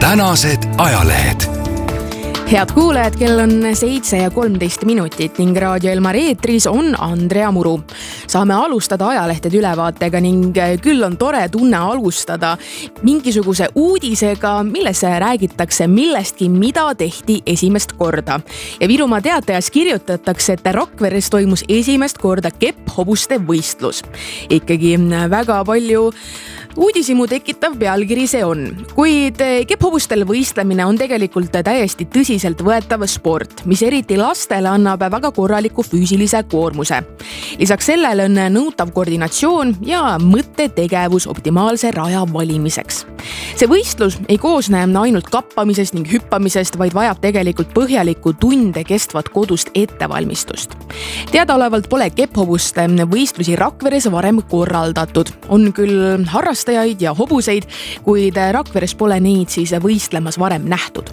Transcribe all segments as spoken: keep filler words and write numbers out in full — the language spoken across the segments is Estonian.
tänased ajalehed. Head kuulajad, kell on seitse ja kolmteist minutit ning Raadio Elmar eetris on Andrea Muru. Saame alustada ajalehtede ülevaatega ning küll on tore tunne alustada mingisuguse uudisega, milles räägitakse millestki, mida tehti esimest korda. Ja Virumaa Teatajas kirjutatakse, et Rakveres toimus esimest korda kepphobuste võistlus. Ikkagi väga palju uudisimu tekitav pealkiri see on, kuid kepphobustel võistlemine on tegelikult täiesti tõsiselt võetav sport, mis eriti lastele annab väga korraliku füüsilise koormuse. Lisaks sellele on nõutav koordinatsioon ja mõttetegevus optimaalse raja valimiseks. See võistlus ei koosne ainult kappamisest ning hüppamisest, vaid vajab tegelikult põhjalikku tunde kestvat kodust ettevalmistust. Teadaolevalt pole kepphobuste võistlusi Rakveres varem korraldatud. On küll harrastajaid ja hobuseid, kuid Rakveres pole neid siis võistlemas varem nähtud.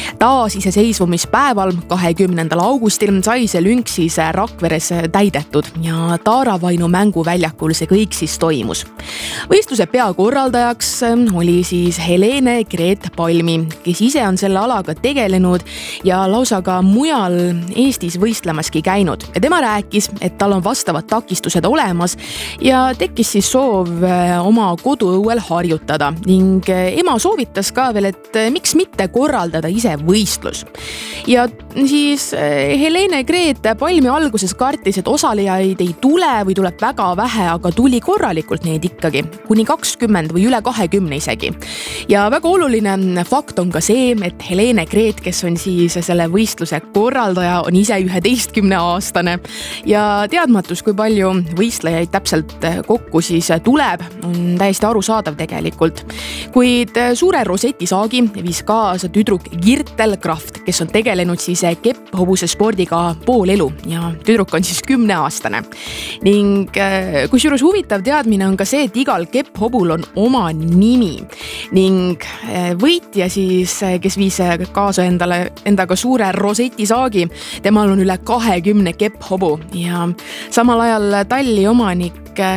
Taasiseseisvumispäeval kahekümnendal augustil sai see lünk siis Rakveres täidetud ja Taaravainu mänguväljakul see kõik siis toimus. Võistluse peakorraldajaks oli siis Helene Greet Palmi, kes ise on selle alaga tegelenud ja lausa ka mujal Eestis võistlemaski käinud. Ja tema rääkis, et tal on vastavad takistused olemas ja tekkis siis soov oma koduõuel harjutada ning ema soovitas ka veel, et miks mitte korraldada ise võistlus. Ja siis Helene Greet Palmi alguses kartis, et osalejaid ei tule või tuleb väga vähe, aga tuli korralikult neid ikkagi, kuni kakskümmend või üle kahekümne isegi. Ja väga oluline fakt on ka see, et Helene Greet, kes on siis selle võistluse korraldaja, on ise üheteistkümne aastane ja teadmatus, kui palju võistlejaid täpselt kokku siis tuleb, on täiesti arusaadav tegelikult. Kuid suure rosetisaagi viis kaasa tüdruk Girtel Kraft, kes on tegelenud siis kepphobuse spordiga pool elu ja tüdruk on siis kümneaastane. Ning kusjuures huvitav teadmine on ka see, et igal kepphobul on oma nimi ning võitja siis, kes viis kaasa endale, endaga suure rosetisaagi, temal on üle kahekümne kepphobu ja samal ajal talli omanik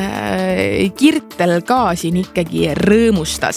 Girtel ka siin ikkagi rõõmustas.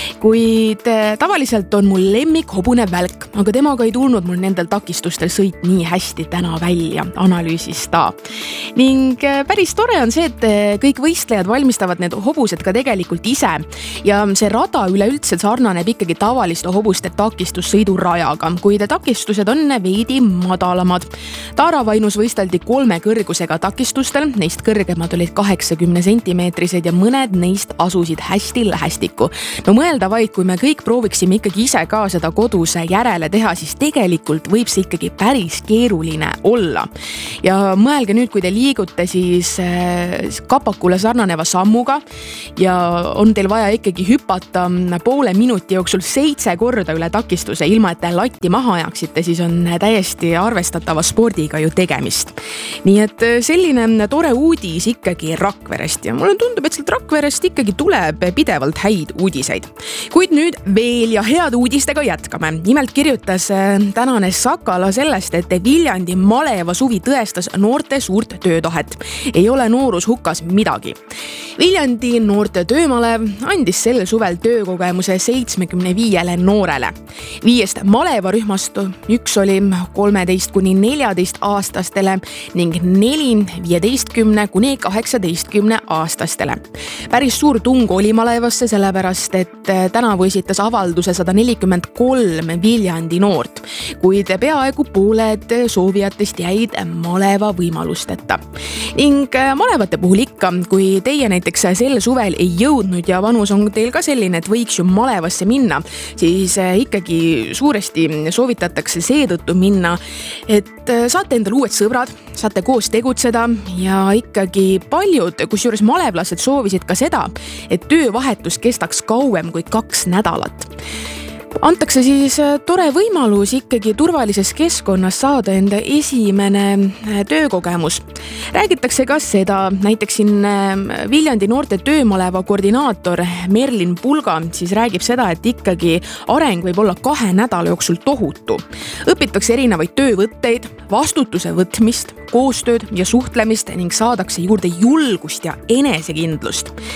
Kuid tavaliselt on mul lemmik hobune välk, aga temaga ei tulnud mul nendel takistustel sõit nii hästi täna välja, analüüsis ta. Ning päris tore on see, et kõik võistlejad valmistavad need hobused ka tegelikult ise ja see rada üleüldse sarnaneb ikkagi tavaliste hobuste takistussõidurajaga, kuid takistused on veidi madalamad. Taaravainus võisteldi kolme kõrgusega takistustel, neist kõrgemad olid kaheksakümne sentimeetrised ja mõned neist asusid hästi lähestikku. No mõelda vaid, kui me kõik prooviksime ikkagi ise ka seda kodus järele teha, siis tegelikult võib see ikkagi päris keeruline olla. Ja mõelge nüüd, kui te liigute siis kapakule sarnaneva sammuga ja on teil vaja ikkagi hüpata poole minuti jooksul seitse korda üle takistuse, ilma et te latti maha ajaksite, siis on täiesti arvestatava spordiga ju tegemist. Nii et selline tore uudis ikkagi Rakverest ja mulle tundub, et sealt Rakverest ikkagi tuleb pidevalt häid uudiseid. Kuid nüüd veel ja head uudistega jätkame. Nimelt kirjutas tänane Sakala sellest, et Viljandi maleva suvi tõestas noorte suurt töötahet. Ei ole noorus hukas midagi. Viljandi noorte töömalev andis sel suvel töökogemuse seitsmekümne viiele noorele. Viiest malevarühmast üks oli kolmeteist kuni neljateist aastastele ning neli viieteistkümne kuni kaheksateistkümne aastastele. Päris suur tung oli malevasse, sellepärast et tänavu esitas avalduse sada nelikümmend kolm Viljandi noort, kuid peaaegu pooled soovijatest jäid maleva võimalusteta. Ning malevate puhul ikka, kui teie näiteks sel suvel ei jõudnud ja vanus on teil ka selline, et võiks ju malevasse minna, siis ikkagi suuresti soovitatakse seetõttu minna, et saate endale uued sõbrad, saate koos tegutseda ja ikkagi paljud, kusjuures malevlased soovisid ka seda, et töövahetus kestaks kauem kui kaks nädalat. Antakse siis tore võimalus ikkagi turvalises keskkonnas saada enda esimene töökogemus. Räägitakse ka seda, näiteks siin Viljandi noorte töömaleva koordinaator Merlin Pulga siis räägib seda, et ikkagi areng võib olla kahe nädala jooksul tohutu. Õpitakse erinevaid töövõtteid, vastutuse võtmist, koostööd ja suhtlemist ning saadakse juurde julgust ja enesekindlust.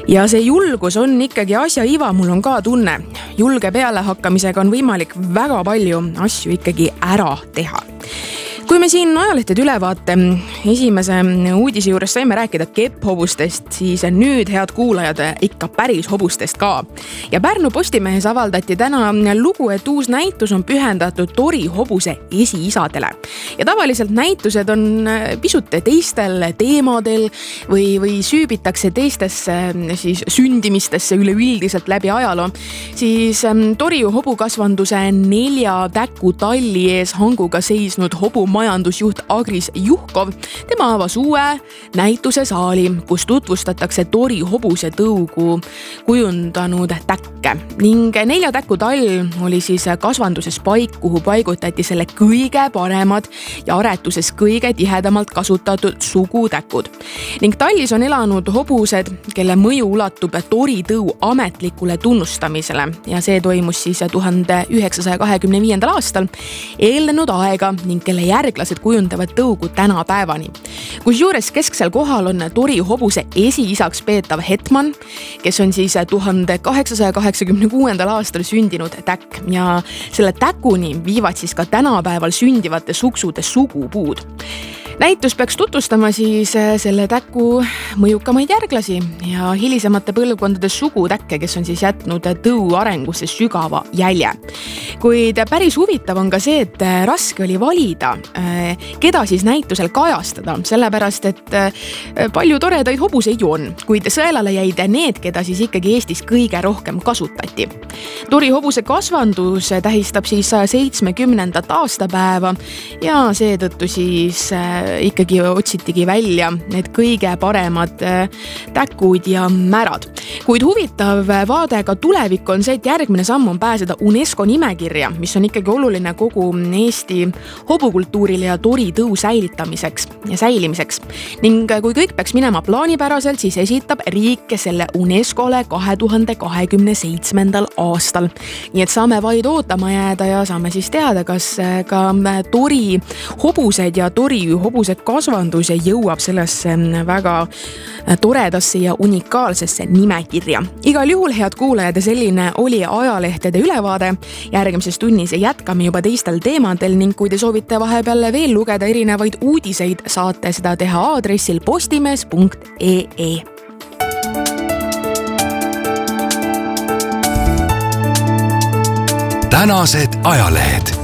ja see julgus on ikkagi asja iva, mul on ka tunne. Julge pealehakkamisega on võimalik väga palju asju ikkagi ära teha. Kui me siin ajalehtede ülevaate esimese uudise juures saime rääkida kepphobustest, siis nüüd head kuulajad ikka päris hobustest ka. Ja Pärnu Postimehes avaldati täna lugu, et uus näitus on pühendatud Tori hobuse esiisadele. Ja tavaliselt näitused on pisut teistel teemadel või, või süübitakse teistesse siis sündimistesse üleüldiselt läbi ajaloo. Siis Tori hobukasvanduse nelja täku talli ees hanguga seisnud hobu majandusjuht Agris Juhkov, tema avas uue näituse saali, kus tutvustatakse Tori hobuse tõugu kujundanud täkke. Ning nelja täku tall oli siis kasvanduses paik, kuhu paigutati selle kõige paremad ja aretuses kõige tihedamalt kasutatud sugutäkud. Ning tallis on elanud hobused, kelle mõju ulatub Tori tõu ametlikule tunnustamisele ja see toimus siis tuhande üheksasaja kahekümne viiendal aastal eelnenud aega ning kelle järglased kujundavad tõugu tänapäevani. Kusjuures kesksel kohal on Tori hobuse esiisaks peetav Hetman, kes on siis tuhande kaheksasaja kaheksakümne kuuendal aastal sündinud täkk ja selle täkuni viivad siis ka tänapäeval sündivate suksude sugupuud. Näitus peaks tutvustama siis selle täku mõjukamaid järglasi ja hilisemate põlvkondade sugutäkke, kes on siis jätnud tõu arengusse sügava jälje. Kuid päris huvitav on ka see, et raske oli valida, keda siis näitusel kajastada, sellepärast et palju toredaid hobuseid ju on, kuid sõelale jäid need, keda siis ikkagi Eestis kõige rohkem kasutati. Tori hobuse kasvandus tähistab siis saja seitsmekümnendat aastapäeva ja seetõttu siis ikkagi otsitigi välja need kõige paremad täkud ja märad. Kuid huvitav vaade ka tulevikku on see, et järgmine samm on pääseda UNESCO nimekirja, mis on ikkagi oluline kogu Eesti hobukultuurile ja Tori tõu säilitamiseks ja säilimiseks. Ning kui kõik peaks minema plaanipäraselt, siis esitab riik selle UNESCOle kahe tuhande kahekümne seitsmendal aastal. Nii et saame vaid ootama jääda ja saame siis teada, kas ka Tori hobused ja Tori hobused kasvandus jõuab sellesse väga toredasse ja unikaalsesse nimekirja. Igal juhul, head kuulajad, selline oli ajalehtede ülevaade. Järgmises tunnis jätkame juba teistel teemadel ning kui te soovite vahepeal veel lugeda erinevaid uudiseid, saate seda teha aadressil postimees punkt ee. Tänased ajalehed.